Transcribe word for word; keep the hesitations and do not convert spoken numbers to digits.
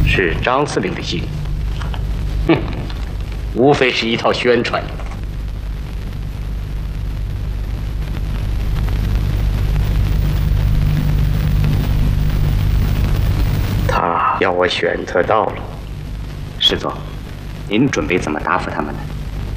是张司令的信。哼，无非是一套宣传。他要我选择道路。 师座，您准备怎么答复他们呢？